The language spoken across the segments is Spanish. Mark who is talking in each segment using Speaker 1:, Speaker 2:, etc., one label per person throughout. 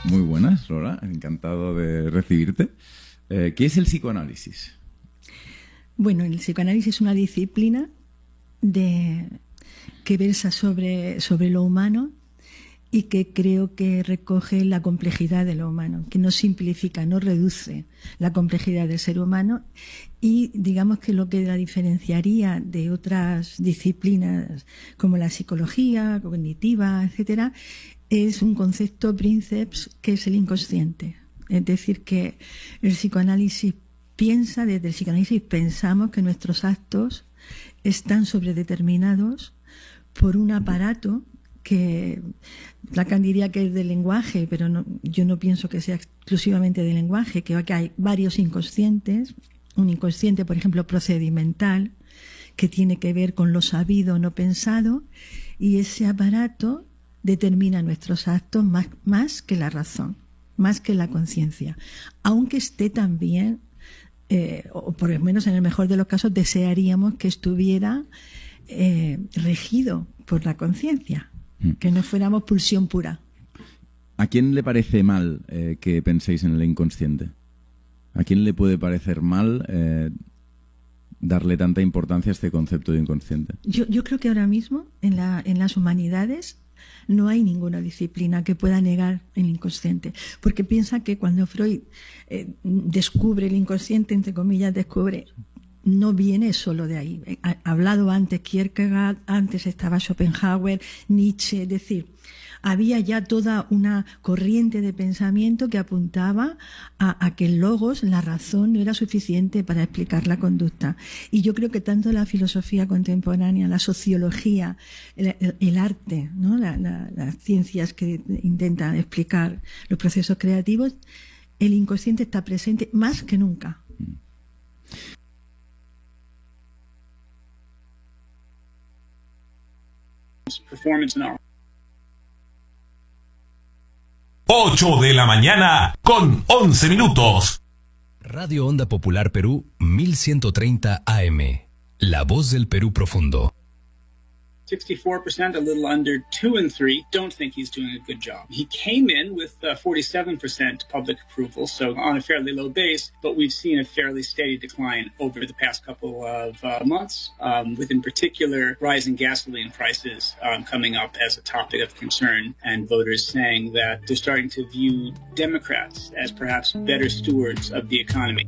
Speaker 1: Muy buenas, Lola. Encantado de recibirte. ¿Qué es el psicoanálisis?
Speaker 2: Bueno, el psicoanálisis es una disciplina que versa sobre lo humano y que creo que recoge la complejidad de lo humano, que no simplifica, no reduce la complejidad del ser humano, y digamos que lo que la diferenciaría de otras disciplinas como la psicología cognitiva, etcétera, es un concepto princeps que es el inconsciente. Es decir, que el psicoanálisis desde el psicoanálisis pensamos que nuestros actos están sobredeterminados por un aparato que Lacan diría que es del lenguaje, pero no, yo no pienso que sea exclusivamente del lenguaje, que hay varios inconscientes. Un inconsciente, por ejemplo, procedimental, que tiene que ver con lo sabido o no pensado, y ese aparato determina nuestros actos más que la razón, más que la conciencia, aunque esté también, o por lo menos en el mejor de los casos, desearíamos que estuviera regido por la conciencia, que no fuéramos pulsión pura.
Speaker 1: ¿A quién le parece mal que penséis en el inconsciente? ¿A quién le puede parecer mal darle tanta importancia a este concepto de inconsciente?
Speaker 2: Yo creo que ahora mismo en las humanidades no hay ninguna disciplina que pueda negar el inconsciente, porque piensa que cuando Freud descubre el inconsciente, entre comillas, no viene solo de ahí. Ha hablado antes Kierkegaard, antes estaba Schopenhauer, Nietzsche, es decir, había ya toda una corriente de pensamiento que apuntaba a que el logos, la razón, no era suficiente para explicar la conducta. Y yo creo que tanto la filosofía contemporánea, la sociología, el arte, ¿no? Las ciencias que intentan explicar los procesos creativos, el inconsciente está presente más que nunca.
Speaker 3: Performance now.
Speaker 4: 8 de la mañana con 11 minutos.
Speaker 5: Radio Onda Popular Perú 1130 AM. La voz del Perú profundo.
Speaker 3: 64%, a little under 2 in 3, don't think he's doing a good job. He came in with 47% public approval, so on a fairly low base, but we've seen a fairly steady decline over the past couple of months, with in particular rising gasoline prices coming up as a topic of concern, and voters saying that they're starting to view Democrats as perhaps better stewards of the economy.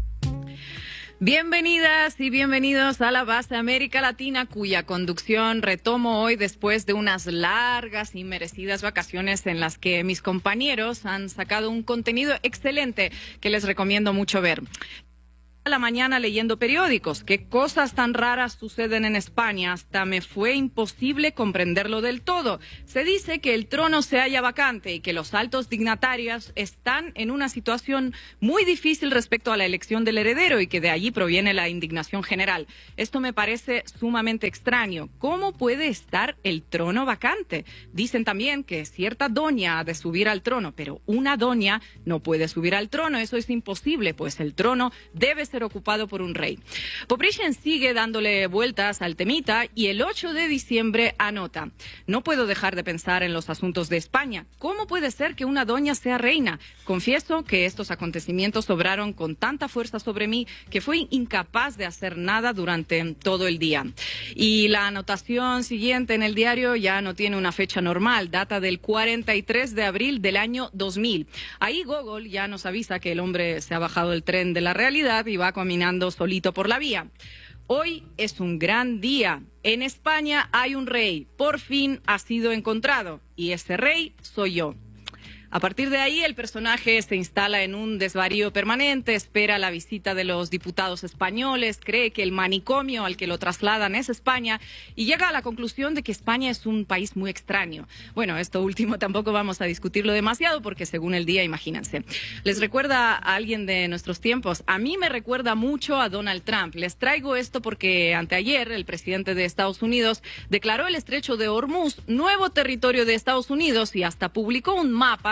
Speaker 6: Bienvenidas y bienvenidos a la base América Latina, cuya conducción retomo hoy después de unas largas y merecidas vacaciones en las que mis compañeros han sacado un contenido excelente que les recomiendo mucho ver. A la mañana leyendo periódicos. Qué cosas tan raras suceden en España. Hasta me fue imposible comprenderlo del todo. Se dice que el trono se halla vacante y que los altos dignatarios están en una situación muy difícil respecto a la elección del heredero y que de allí proviene la indignación general. Esto me parece sumamente extraño. ¿Cómo puede estar el trono vacante? Dicen también que cierta doña ha de subir al trono, pero una doña no puede subir al trono. Eso es imposible, pues el trono debe ser ocupado por un rey. Poprischen sigue dándole vueltas al temita y el 8 de diciembre anota: no puedo dejar de pensar en los asuntos de España. ¿Cómo puede ser que una doña sea reina? Confieso que estos acontecimientos obraron con tanta fuerza sobre mí que fui incapaz de hacer nada durante todo el día. Y la anotación siguiente en el diario ya no tiene una fecha normal, data del 43 de abril del año 2000. Ahí Gogol ya nos avisa que el hombre se ha bajado del tren de la realidad y va caminando solito por la vía. Hoy es un gran día. En España hay un rey. Por fin ha sido encontrado. Y ese rey soy yo. A partir de ahí, el personaje se instala en un desvarío permanente, espera la visita de los diputados españoles, cree que el manicomio al que lo trasladan es España y llega a la conclusión de que España es un país muy extraño. Bueno, esto último tampoco vamos a discutirlo demasiado porque según el día, imagínense. ¿Les recuerda a alguien de nuestros tiempos? A mí me recuerda mucho a Donald Trump. Les traigo esto porque anteayer el presidente de Estados Unidos declaró el estrecho de Hormuz nuevo territorio de Estados Unidos y hasta publicó un mapa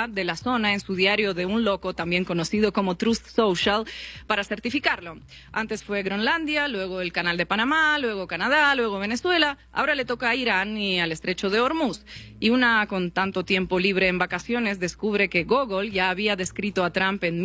Speaker 6: de la zona en su diario de un loco, también conocido como Truth Social, para certificarlo. Antes fue Groenlandia, luego el Canal de Panamá, luego Canadá, luego Venezuela. Ahora le toca a Irán y al Estrecho de Hormuz. Y una con tanto tiempo libre en vacaciones descubre que Gogol ya había descrito a Trump en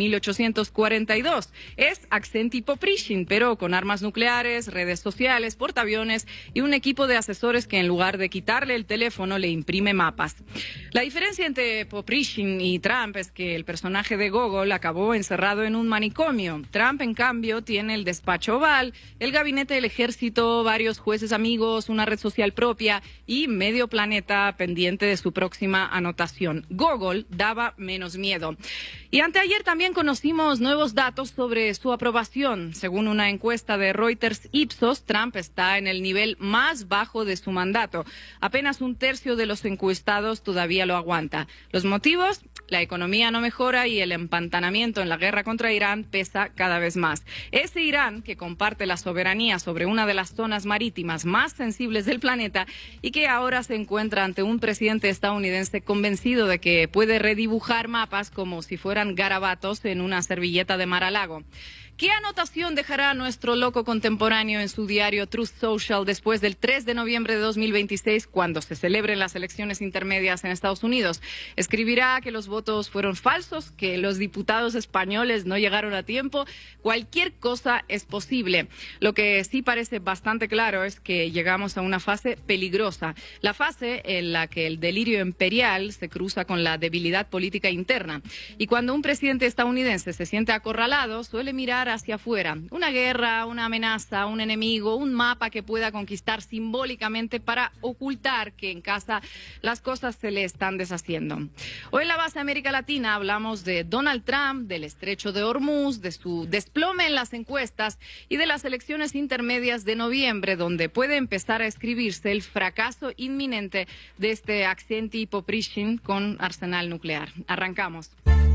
Speaker 6: 1842. Es Aksenti Poprishin, pero con armas nucleares, redes sociales, portaaviones y un equipo de asesores que en lugar de quitarle el teléfono le imprime mapas. La diferencia entre Poprishin y Trump es que el personaje de Gogol acabó encerrado en un manicomio. Trump, en cambio, tiene el despacho oval, el gabinete del ejército, varios jueces amigos, una red social propia y medio planeta pendiente de su próxima anotación. Gogol daba menos miedo. Y anteayer también conocimos nuevos datos sobre su aprobación. Según una encuesta de Reuters Ipsos, Trump está en el nivel más bajo de su mandato. Apenas un tercio de los encuestados todavía lo aguanta. ¿Los motivos? La economía no mejora y el empantanamiento en la guerra contra Irán pesa cada vez más. Ese Irán, que comparte la soberanía sobre una de las zonas marítimas más sensibles del planeta y que ahora se encuentra ante un presidente estadounidense convencido de que puede redibujar mapas como si fueran garabatos en una servilleta de Mar-a-Lago. ¿Qué anotación dejará nuestro loco contemporáneo en su diario Truth Social después del 3 de noviembre de 2026, cuando se celebren las elecciones intermedias en Estados Unidos? ¿Escribirá que los votos fueron falsos, que los diputados españoles no llegaron a tiempo? Cualquier cosa es posible. Lo que sí parece bastante claro es que llegamos a una fase peligrosa, la fase en la que el delirio imperial se cruza con la debilidad política interna. Y cuando un presidente estadounidense se siente acorralado, suele mirar hacia afuera. Una guerra, una amenaza, un enemigo, un mapa que pueda conquistar simbólicamente para ocultar que en casa las cosas se le están deshaciendo. Hoy en la base América Latina hablamos de Donald Trump, del Estrecho de Hormuz, de su desplome en las encuestas y de las elecciones intermedias de noviembre, donde puede empezar a escribirse el fracaso inminente de este Aksenti Poprishin con arsenal nuclear. Arrancamos.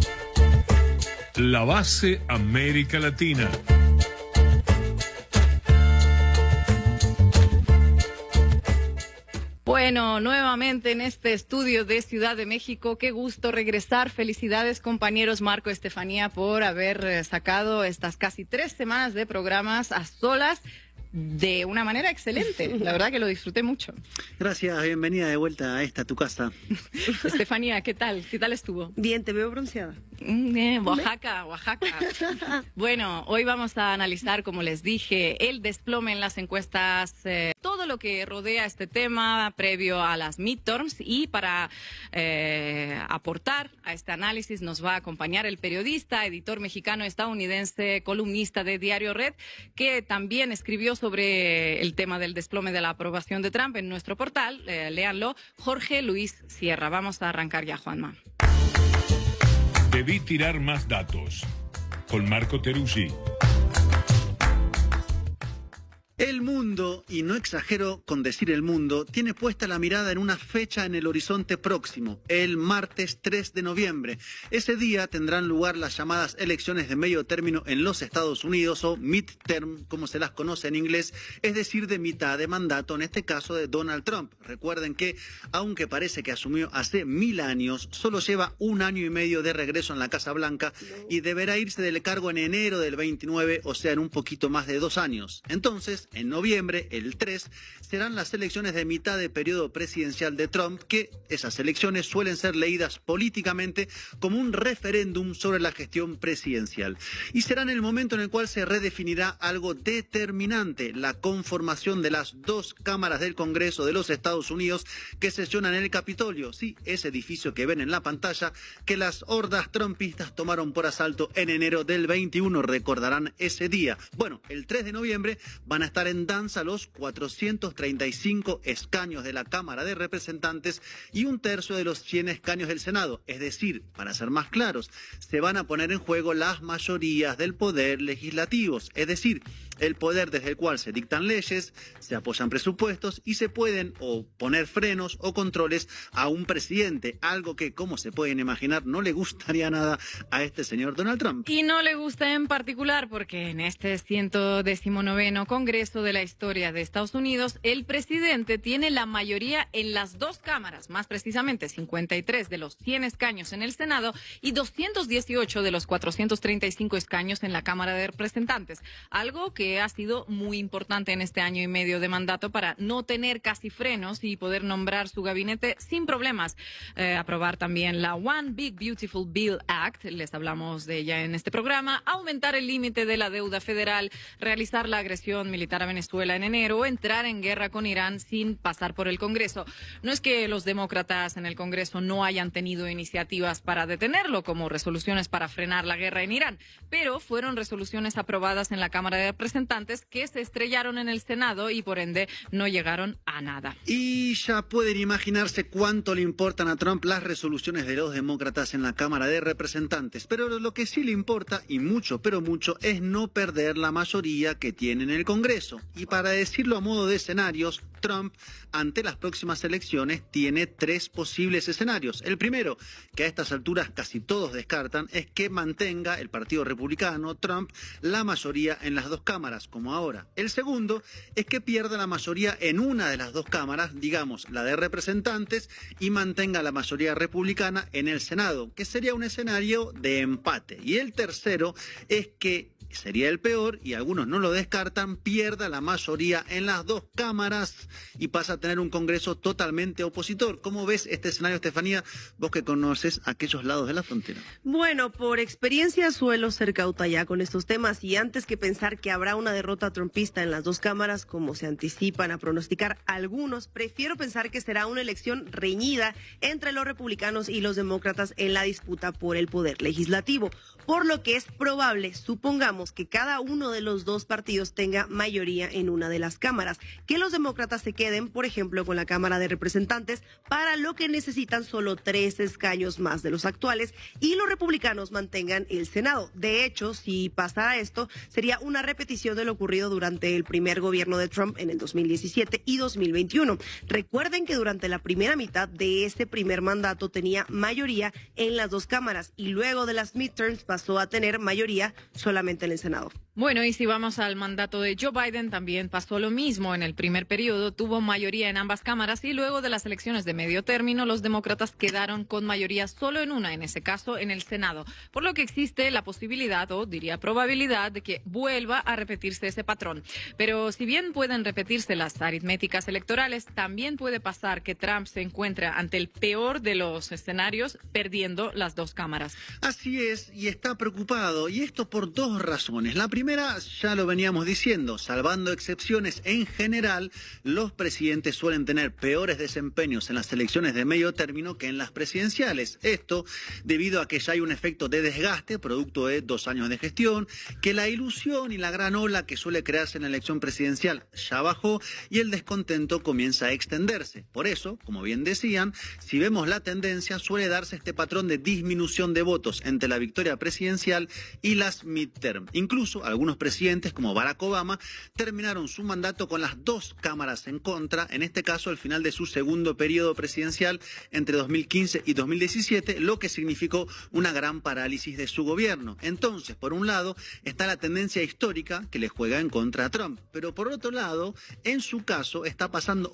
Speaker 7: La base América Latina.
Speaker 6: Bueno, nuevamente en este estudio de Ciudad de México, qué gusto regresar. Felicidades, compañeros Marco, Estefanía, por haber sacado estas casi 3 semanas de programas a solas de una manera excelente. La verdad que lo disfruté mucho.
Speaker 8: Gracias, bienvenida de vuelta a esta, tu casa.
Speaker 6: Estefanía, ¿qué tal? ¿Qué tal estuvo?
Speaker 9: Bien, te veo bronceada.
Speaker 6: Oaxaca. Bueno, hoy vamos a analizar, como les dije, el desplome en las encuestas, todo lo que rodea este tema previo a las midterms, y para aportar a este análisis nos va a acompañar el periodista, editor mexicano estadounidense, columnista de Diario Red, que también escribió sobre el tema del desplome de la aprobación de Trump en nuestro portal. Léanlo, Jorge Luis Sierra. Vamos a arrancar ya, Juanma.
Speaker 7: Debí tirar más datos. Con Marco Teruggi.
Speaker 8: El mundo, y no exagero con decir el mundo, tiene puesta la mirada en una fecha en el horizonte próximo, el martes 3 de noviembre. Ese día tendrán lugar las llamadas elecciones de medio término en los Estados Unidos, o midterm, como se las conoce en inglés, es decir, de mitad de mandato, en este caso de Donald Trump. Recuerden que, aunque parece que asumió hace 1000 años, solo lleva 1 año y medio de regreso en la Casa Blanca y deberá irse del cargo en enero del 29, o sea, en un poquito más de 2 años. Entonces, en noviembre, el 3, serán las elecciones de mitad de periodo presidencial de Trump, que esas elecciones suelen ser leídas políticamente como un referéndum sobre la gestión presidencial. Y serán el momento en el cual se redefinirá algo determinante, la conformación de las 2 cámaras del Congreso de los Estados Unidos que sesionan en el Capitolio. Sí, ese edificio que ven en la pantalla, que las hordas trumpistas tomaron por asalto en enero del 21. Recordarán ese día. Bueno, el 3 de noviembre van a estar en danza los 435 escaños de la Cámara de Representantes y 1/3 de los 100 escaños del Senado. Es decir, para ser más claros, se van a poner en juego las mayorías del poder legislativo. Es decir, el poder desde el cual se dictan leyes, se apoyan presupuestos y se pueden o poner frenos o controles a un presidente, algo que, como se pueden imaginar, no le gustaría nada a este señor Donald Trump.
Speaker 6: Y no le gusta en particular porque en este 119º Congreso de la historia de Estados Unidos, el presidente tiene la mayoría en las dos cámaras, más precisamente 53 de los 100 escaños en el Senado y 218 de los 435 escaños en la Cámara de Representantes, algo que ha sido muy importante en este año y medio de mandato para no tener casi frenos y poder nombrar su gabinete sin problemas. Aprobar también la One Big Beautiful Bill Act, les hablamos de ella en este programa, aumentar el límite de la deuda federal, realizar la agresión militar a Venezuela en enero o entrar en guerra con Irán sin pasar por el Congreso. No es que los demócratas en el Congreso no hayan tenido iniciativas para detenerlo, como resoluciones para frenar la guerra en Irán, pero fueron resoluciones aprobadas en la Cámara de Representantes que se estrellaron en el Senado y por ende no llegaron a nada.
Speaker 8: Y ya pueden imaginarse cuánto le importan a Trump las resoluciones de los demócratas en la Cámara de Representantes, pero lo que sí le importa, y mucho, pero mucho, es no perder la mayoría que tiene en el Congreso. Y para decirlo a modo de escenarios, Trump, ante las próximas elecciones, tiene 3 posibles escenarios. El primero, que a estas alturas casi todos descartan, es que mantenga el Partido Republicano, Trump, la mayoría en las dos cámaras, como ahora. El segundo es que pierda la mayoría en una de las dos cámaras, digamos, la de Representantes, y mantenga la mayoría republicana en el Senado, que sería un escenario de empate. Y el tercero es que sería el peor, y algunos no lo descartan, pierda la mayoría en las dos cámaras y pasa a tener un Congreso totalmente opositor. ¿Cómo ves este escenario, Estefanía, vos que conoces aquellos lados de la frontera?
Speaker 9: Bueno, por experiencia suelo ser cauta ya con estos temas, y antes que pensar que habrá una derrota trumpista en las dos cámaras, como se anticipan a pronosticar algunos, prefiero pensar que será una elección reñida entre los republicanos y los demócratas en la disputa por el poder legislativo, por lo que es probable, supongamos, que cada uno de los dos partidos tenga mayoría en una de las cámaras, que los demócratas se queden, por ejemplo, con la Cámara de Representantes, para lo que necesitan solo 3 escaños más de los actuales, y los republicanos mantengan el Senado. De hecho, si pasara esto, sería una repetición de lo ocurrido durante el primer gobierno de Trump en el 2017 y 2021. Recuerden que durante la primera mitad de este primer mandato tenía mayoría en las dos cámaras y luego de las midterms pasó a tener mayoría solamente en el Senado.
Speaker 6: Bueno, y si vamos al mandato de Joe Biden, también pasó lo mismo. En el primer periodo tuvo mayoría en ambas cámaras y luego de las elecciones de medio término, los demócratas quedaron con mayoría solo en una, en ese caso en el Senado. Por lo que existe la posibilidad, o diría probabilidad, de que vuelva a repetirse ese patrón. Pero si bien pueden repetirse las aritméticas electorales, también puede pasar que Trump se encuentre ante el peor de los escenarios, perdiendo las dos cámaras.
Speaker 8: Así es, y está preocupado, y esto por 2 razones. La primera, ya lo veníamos diciendo, salvando excepciones, en general, los presidentes suelen tener peores desempeños en las elecciones de medio término que en las presidenciales. Esto debido a que ya hay un efecto de desgaste, producto de 2 años de gestión, que la ilusión y la gran ola que suele crearse en la elección presidencial ya bajó y el descontento comienza a extenderse. Por eso, como bien decían, si vemos la tendencia, suele darse este patrón de disminución de votos entre la victoria presidencial y las midterm. Incluso algunos presidentes, como Barack Obama, terminaron su mandato con las 2 cámaras en contra, en este caso al final de su segundo periodo presidencial entre 2015 y 2017, lo que significó una gran parálisis de su gobierno. Entonces, por un lado, está la tendencia histórica que le juega en contra a Trump, pero por otro lado, en su caso, está pasando